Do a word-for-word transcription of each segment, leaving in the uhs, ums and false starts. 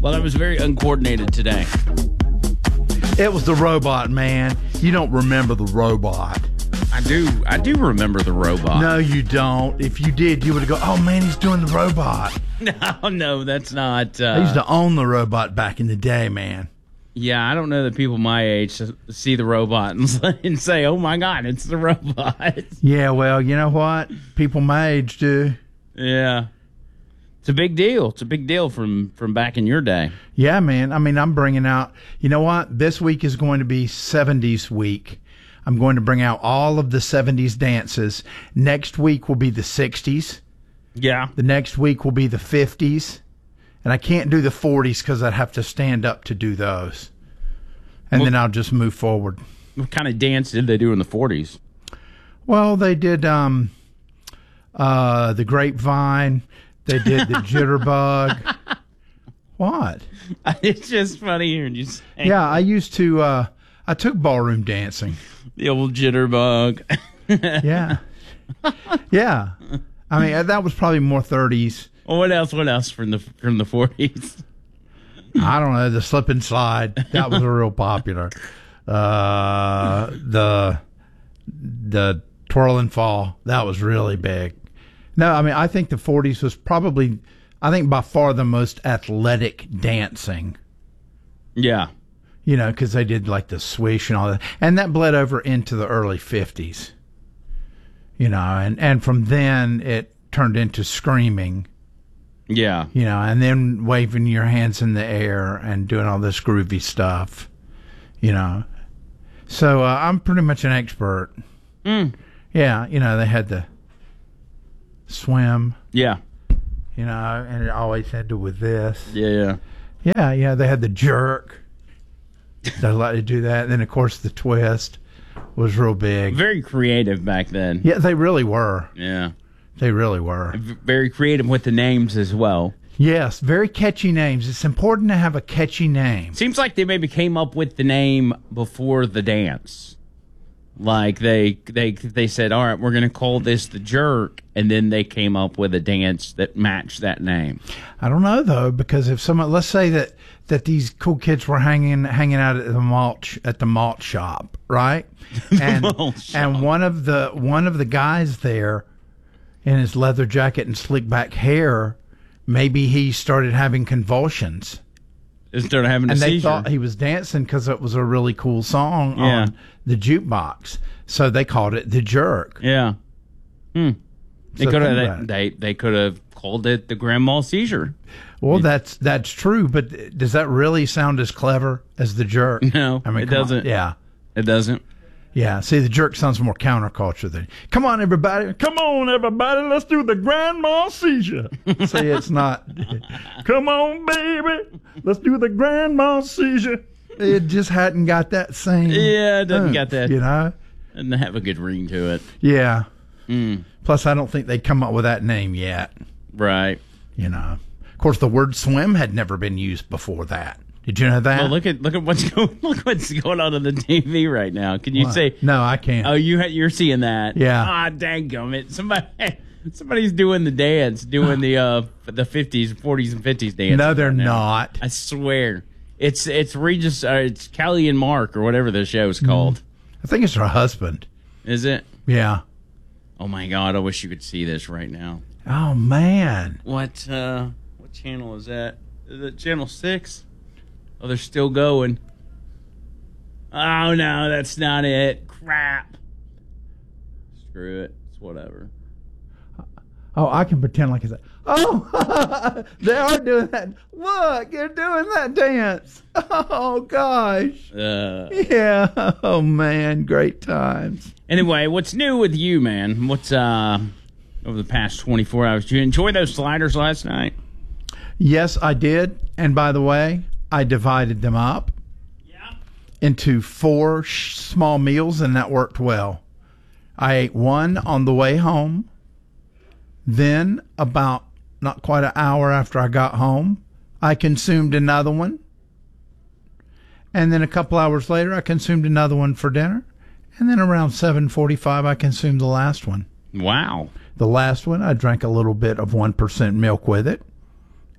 Well, it was very uncoordinated today. It was the robot, man. You don't remember the robot. I do. I do remember the robot. No, you don't. If you did, you would go, oh, man, he's doing the robot. No, no, that's not. Uh, I used to own the robot back in the day, man. Yeah, I don't know that people my age see the robot and, and say, oh, my God, it's the robot. Yeah, well, you know what? People my age do. Yeah. It's a big deal. It's a big deal from, from back in your day. Yeah, man. I mean, I'm bringing out, you know what? This week is going to be seventies week. I'm going to bring out all of the seventies dances. Next week will be the sixties. Yeah. The next week will be the fifties. And I can't do the forties because I'd have to stand up to do those. And well, then I'll just move forward. What kind of dance did they do in the forties? Well, they did um, uh, the grapevine. They did the jitterbug. What? It's just funny hearing you say. Yeah, I used to, uh, I took ballroom dancing. The old jitterbug. Yeah. Yeah. I mean, that was probably more thirties. Well, what else? What else from the from the forties? I don't know. The slip and slide. That was a real popular. Uh, the the twirl and fall. That was really big. No, I mean, I think the forties was probably, I think by far the most athletic dancing. Yeah. You know, because they did like the swish and all that. And that bled over into the early fifties. You know, and, and from then it turned into screaming. Yeah. You know, and then waving your hands in the air and doing all this groovy stuff. You know. So uh, I'm pretty much an expert. Mm. Yeah, you know, they had the swim. Yeah. You know, and it always ended with this. Yeah, yeah. Yeah, yeah, they had the jerk. They like to do that. And then, of course, the twist was real big. Very creative back then. Yeah, they really were. Yeah. They really were. Very creative with the names as well. Yes, very catchy names. It's important to have a catchy name. Seems like they maybe came up with the name before the dance. Like they they they said, all right, we're going to call this the jerk, and then they came up with a dance that matched that name. I don't know though, because if someone, let's say that, that these cool kids were hanging hanging out at the malt at the malt shop, right? And shop. and one of the one of the guys there, in his leather jacket and slick back hair, maybe he started having convulsions. Started having a and they seizure. thought he was dancing because it was a really cool song Yeah. on the jukebox. So they called it the jerk. Yeah. Hmm. They So could think have about it. they, they could have called it the grand mal seizure. Well, that's that's true, but does that really sound as clever as the jerk? No, I mean, it come on. doesn't. Yeah, It doesn't. yeah. See, the jerk sounds more counterculture than. Come on, everybody! Come on, everybody! Let's do the grand mal seizure. See, it's not. Come on, baby! Let's do the grand mal seizure. It just hadn't got that same. Yeah, it doesn't oomph, got that. You know. Doesn't have a good ring to it. Yeah. Mm. Plus, I don't think they'd come up with that name yet. Right. You know. Of course, the word swim had never been used before that. Did you know that? Well, look at look at what's going look what's going on on the T V right now. Can you What? say? No, I can't. Oh, you ha- you're seeing that? Yeah. Ah, dadgummit. Somebody somebody's doing the dance, doing the uh the fifties, forties, and fifties dance. No, they're right now. not. I swear, it's it's Regis, uh, it's Kelly and Mark or whatever the show's called. I think it's her husband. Is it? Yeah. Oh my God! I wish you could see this right now. Oh, man. What uh what channel is that? Is it channel six? Oh, they're still going. Oh no, that's not it. Crap. Screw it. It's whatever. Oh, I can pretend like it's. Oh, they are doing that. Look, they're doing that dance. Oh, gosh. Uh, Yeah. Oh, man. Great times. anyway, what's new with you, man? What's uh over the past twenty-four hours? Did you enjoy those sliders last night? Yes, I did. And by the way, I divided them up Yeah. into four sh- small meals, and that worked well. I ate one on the way home. Then, about not quite an hour after I got home, I consumed another one. And then a couple hours later, I consumed another one for dinner. And then around seven forty-five, I consumed the last one. Wow. The last one, I drank a little bit of one percent milk with it.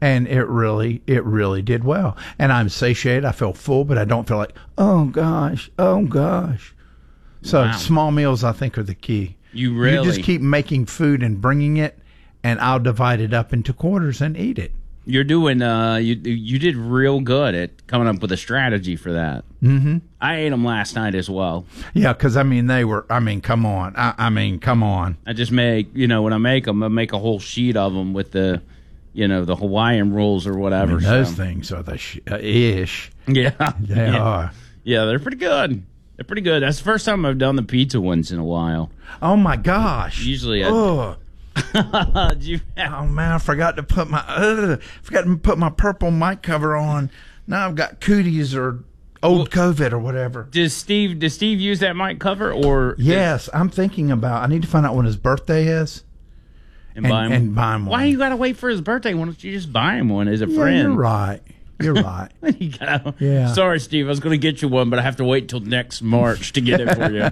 And it really, it really did well. And I'm satiated. I feel full, but I don't feel like, oh gosh, oh gosh. So Wow. small meals, I think, are the key. You really You just keep making food and bringing it, and I'll divide it up into quarters and eat it. You're doing. Uh, you you did real good at coming up with a strategy for that. Mm-hmm. I ate them last night as well. Yeah, because I mean, they were. I mean, come on. I, I mean, come on. I just make, you know, when I make them, I make a whole sheet of them with the, you know, the Hawaiian rolls or I whatever. mean, those so. things are the sh- uh, ish. Yeah, They yeah. are. Yeah, they're pretty good. They're pretty good. That's the first time I've done the pizza ones in a while. Oh my gosh. Usually I- Oh. Did you Oh man, I forgot to put my uh, forgot to put my purple mic cover on. Now I've got cooties or old COVID or whatever. Does Steve does Steve use that mic cover or Yes, I'm thinking about. I need to find out when his birthday is and, buy him? and buy him one. Why you gotta wait for his birthday? Why don't you just buy him one as a Yeah, friend? you're right. You're right. You gotta, Yeah. Sorry, Steve. I was going to get you one, but I have to wait till next March to get it for you.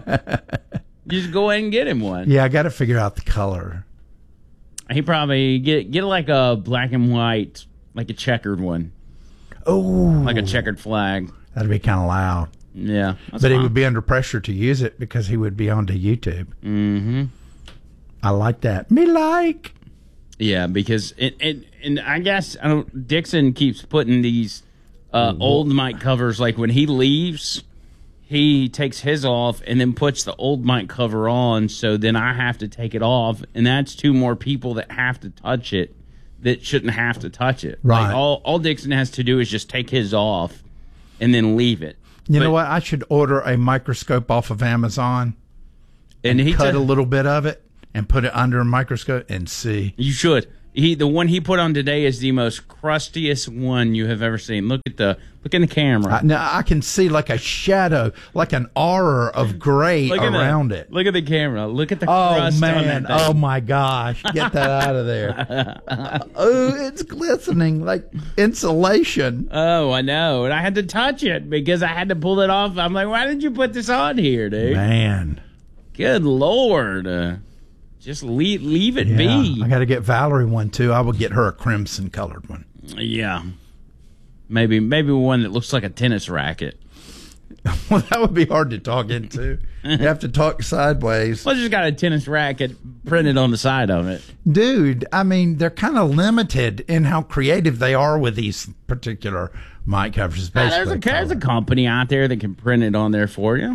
You just go ahead and get him one. Yeah, I got to figure out the color. He probably get get like a black and white, like a checkered one, Oh, like a checkered flag. that'd be kind of loud. Yeah, that's But he fine. would be under pressure to use it because he would be onto YouTube. Mm-hmm. I like that. Me like. Yeah, because it, it and I guess I don't, Dixon keeps putting these uh, old mic covers. Like when he leaves, he takes his off and then puts the old mic cover on. So then I have to take it off, and that's two more people that have to touch it that shouldn't have to touch it. Right. Like all all Dixon has to do is just take his off and then leave it. You But- know what? I should order a microscope off of Amazon And he cut t- a little bit of it and put it under a microscope and see. You should. He the one he put on today is the most crustiest one you have ever seen. Look at the look in the camera. I, now I can see like a shadow, like an aura of gray Look at around the, it. Look at the camera. Look at the Oh crust on man! that thing. Oh my gosh! Get that out of there! Oh, it's glistening like insulation. Oh, I know. And I had to touch it because I had to pull it off. I'm like, why did you put this on here, dude? Man, Good Lord. Uh, just leave, leave it yeah. be. I got to get Valerie one too. I will get her a crimson colored one. Yeah. Maybe maybe one that looks like a tennis racket. Well, that would be hard to talk into. You have to talk sideways. Well, I just got a tennis racket printed on the side of it. Dude, I mean, they're kind of limited in how creative they are with these particular mic covers. Ah, there's, a, Basically there's a colored. company out there that can print it on there for you.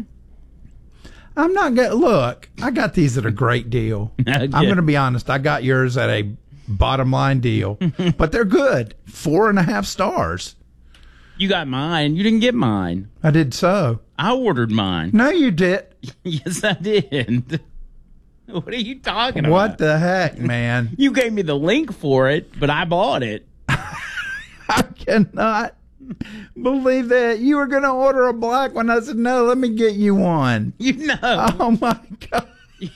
I'm not going to look. I got these at a great deal. Okay. I'm going to be honest. I got yours at a bottom line deal, but they're good. Four and a half stars. You got mine. You didn't get mine. I did so. I ordered mine. No, you did. Yes, I did. What are you talking about? What the heck, man? You gave me the link for it, but I bought it. I cannot believe that. You were going to order a black one. I said, no, let me get you one. You know. Oh, my God.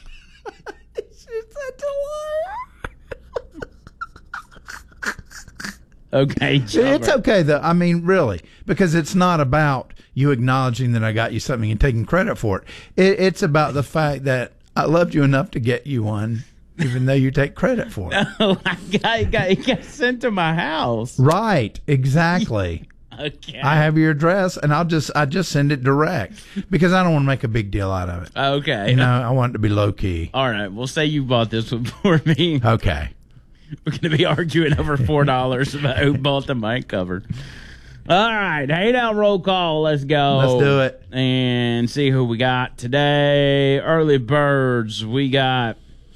It's such a liar. Okay, It's Chubber. okay, though. I mean, really, because it's not about you acknowledging that I got you something and taking credit for it. it. It's about the fact that I loved you enough to get you one, even though you take credit for it. Oh, I got, it got, it got sent to my house. Right, exactly. Okay. I have your address, and I'll just I just send it direct because I don't want to make a big deal out of it. Okay. You know, I want it to be low key. All right. We'll say you bought this one for me. Okay. We're going to be arguing over four dollars about who bought the mic cover. All right. Hey, now roll call. Let's go. Let's do it. And see who we got today. Early birds. We got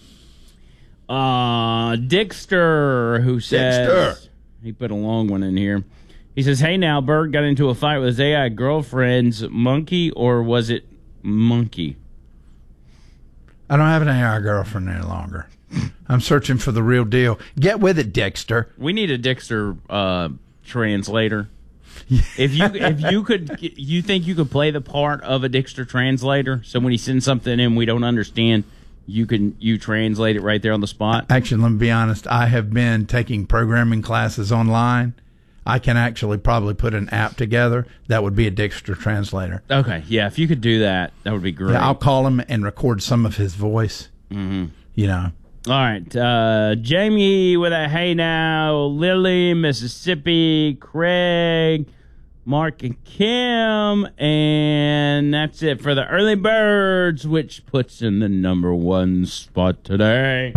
uh, Dixter, who says... Dixter. He put a long one in here. He says, hey, now, Bert got into a fight with his A I girlfriend's monkey, or was it monkey? I don't have an A I girlfriend any longer. I'm searching for the real deal. Get with it, Dexter. We need a Dixter uh, translator. If you if you could, you think you could play the part of a Dixter translator? So when he sends something in we don't understand, you can you translate it right there on the spot. Actually, let me be honest. I have been taking programming classes online. I can actually probably put an app together that would be a Dexter translator. Okay, yeah, if you could do that, that would be great. Yeah, I'll call him and record some of his voice. Mm-hmm. You know, All right. Uh, Jamie with a hey now. Lily, Mississippi. Craig, Mark, and Kim. And that's it for the early birds, which puts in the number one spot today.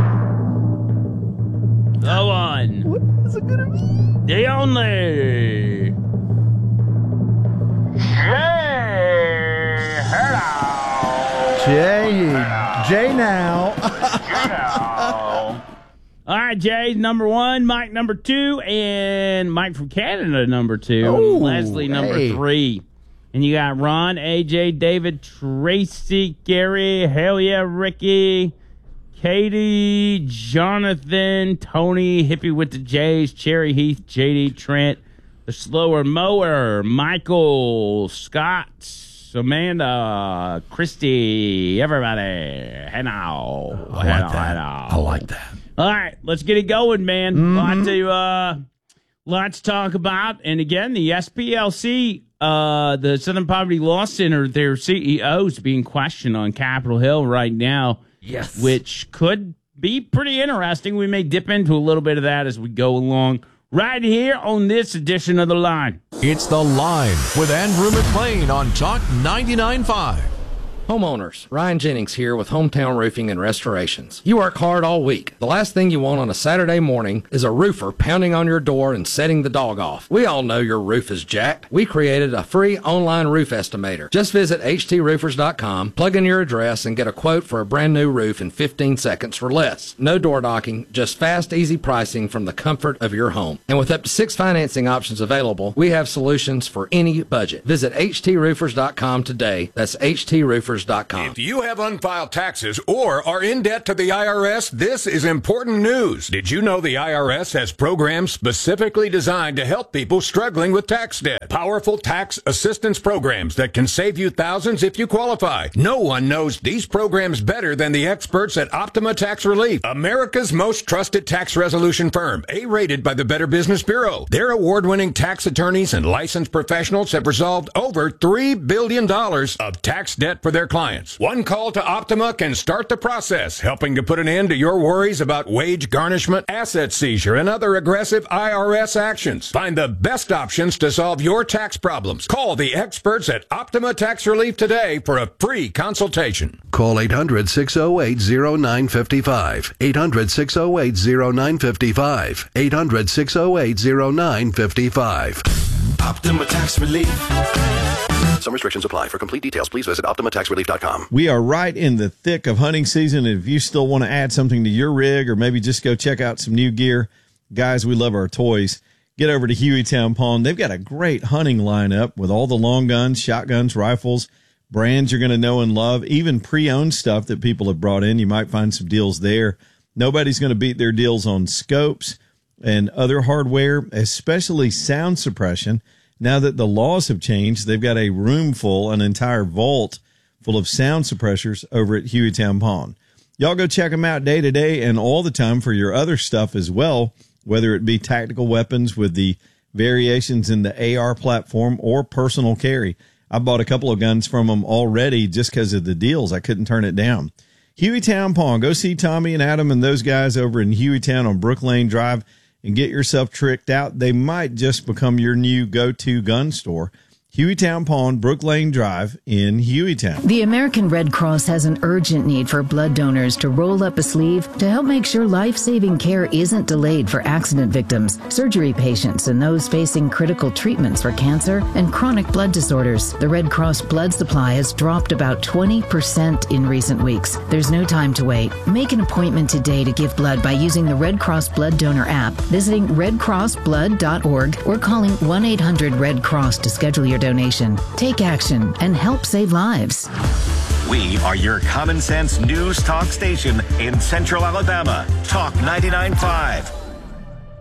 The one. What is it going to be? The only. Jay. Hello. Jay. Jay now. All right, Jay, number one, Mike, number two, and Mike from Canada, number two, Oh, and Leslie, number hey. three. And you got Ron, A J, David, Tracy, Gary, hell yeah, Ricky, Katie, Jonathan, Tony, Hippie with the J's, Cherry Heath, J D, Trent, the Slower Mower, Michael, Scott, Amanda, Christy, everybody. Hey now. I Hey like now, that. hey now. I like that. All right, let's get it going, man. Mm-hmm. Lot to uh, lot to talk about, and again, the S P L C, uh, the Southern Poverty Law Center, their C E O is being questioned on Capitol Hill right now. Yes, which could be pretty interesting. We may dip into a little bit of that as we go along, right here on this edition of The Line. It's The Line with Andrew McLean on Talk ninety-nine point five. Homeowners, Ryan Jennings here with Hometown Roofing and Restorations. You work hard all week. The last thing you want on a Saturday morning is a roofer pounding on your door and setting the dog off. We all know your roof is jacked. We created a free online roof estimator. Just visit H T roofers dot com, plug in your address, and get a quote for a brand new roof in fifteen seconds or less. No door knocking, just fast, easy pricing from the comfort of your home. And with up to six financing options available, we have solutions for any budget. Visit H T roofers dot com today. That's H T roofers dot com. If you have unfiled taxes or are in debt to the I R S, this is important news. Did you know the I R S has programs specifically designed to help people struggling with tax debt? Powerful tax assistance programs that can save you thousands if you qualify. No one knows these programs better than the experts at Optima Tax Relief, America's most trusted tax resolution firm, A-rated by the Better Business Bureau. Their award-winning tax attorneys and licensed professionals have resolved over three billion dollars of tax debt for their clients. One call to Optima can start the process, helping to put an end to your worries about wage garnishment, asset seizure, and other aggressive I R S actions. Find the best options to solve your tax problems. Call the experts at Optima Tax Relief today for a free consultation. Call eight hundred, six oh eight, oh nine five five. eight hundred, six oh eight, oh nine five five. eight hundred, six oh eight, oh nine five five. Optima Tax Relief. Some restrictions apply. For complete details, please visit optima tax relief dot com. We are right in the thick of hunting season. And if you still want to add something to your rig or maybe just go check out some new gear, guys, we love our toys. Get over to Hueytown Pawn. They've got a great hunting lineup with all the long guns, shotguns, rifles, brands you're going to know and love, even pre-owned stuff that people have brought in. You might find some deals there. Nobody's going to beat their deals on scopes and other hardware, especially sound suppression. Now that the laws have changed, they've got a room full, an entire vault full of sound suppressors over at Hueytown Pawn. Y'all go check them out day to day and all the time for your other stuff as well, whether it be tactical weapons with the variations in the A R platform or personal carry. I bought a couple of guns from them already just because of the deals. I couldn't turn it down. Hueytown Pawn. Go see Tommy and Adam and those guys over in Hueytown on Brook Lane Drive and get yourself tricked out. They might just become your new go-to gun store. Hueytown Pawn, Brook Lane Drive in Hueytown. The American Red Cross has an urgent need for blood donors to roll up a sleeve to help make sure life-saving care isn't delayed for accident victims, surgery patients, and those facing critical treatments for cancer and chronic blood disorders. The Red Cross blood supply has dropped about twenty percent in recent weeks. There's no time to wait. Make an appointment today to give blood by using the Red Cross Blood Donor app, visiting red cross blood dot org, or calling one eight hundred red cross to schedule your donation. Take action and help save lives. We are your common sense news talk station in Central Alabama. Talk ninety-nine point five.